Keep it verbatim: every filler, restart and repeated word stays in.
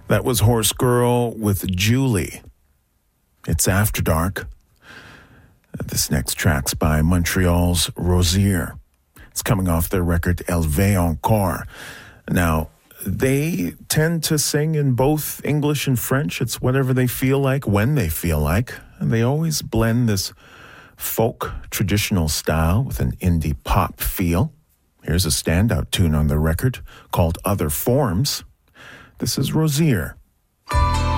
That was Horse Girl with Julie. It's After Dark. This next track's by Montreal's Rosier. It's coming off their record Elevez Encore. Now, they tend to sing in both English and French. It's whatever they feel like, when they feel like. And they always blend this folk traditional style with an indie pop feel. Here's a standout tune on the record called Other Forms. This is Rosier.